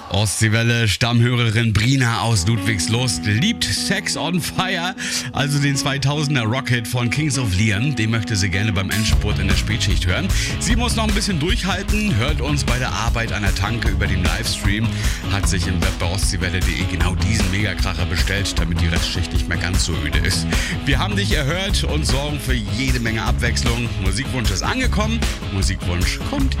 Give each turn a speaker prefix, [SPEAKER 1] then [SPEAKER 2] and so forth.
[SPEAKER 1] Ostseewelle, Stammhörerin Brina aus Ludwigslust liebt Sex on Fire, also den 2000er Rockhit von Kings of Leon. Den möchte sie gerne beim Endspurt in der Spätschicht hören. Sie muss noch ein bisschen durchhalten, hört uns bei der Arbeit an der Tanke über den Livestream, hat sich im Web bei ostseewelle.de genau diesen Megakracher bestellt, damit die Restschicht nicht mehr ganz so öde ist. Wir haben dich erhört und sorgen für jede Menge Abwechslung. Musikwunsch ist angekommen, Musikwunsch kommt